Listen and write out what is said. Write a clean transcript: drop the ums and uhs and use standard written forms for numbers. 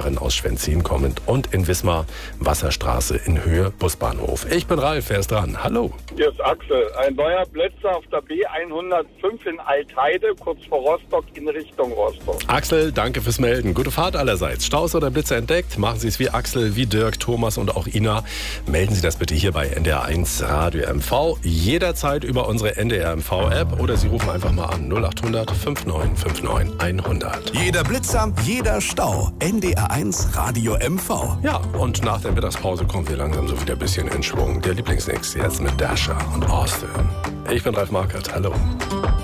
Maren aus Schwenzin kommend und in Wismar, Wasserstraße in Höhe Busbahnhof. Ich bin Ralf, wer ist dran? Hallo. Hier ist Axel. Ein neuer Blitzer auf der B105 in Altheide, kurz vor Rostock in Richtung Rostock. Axel, danke fürs Melden. Gute Fahrt allerseits. Staus oder Blitzer entdeckt? Machen Sie es wie Axel, wie Dirk, Thomas und auch Ina. Melden Sie das bitte hier bei NDR1 Radio MV. Jederzeit über unsere NDR MV App oder Sie rufen einfach mal an 0800 5959 100. Jeder Blitzer, jeder Stau. NDR1 Radio MV. Ja, und nach der Mittagspause kommen wir langsam so wieder ein bisschen in Schwung. Der Lieblingsmix jetzt mit Dasher und Austin. Ich bin Ralf Markert. Hallo.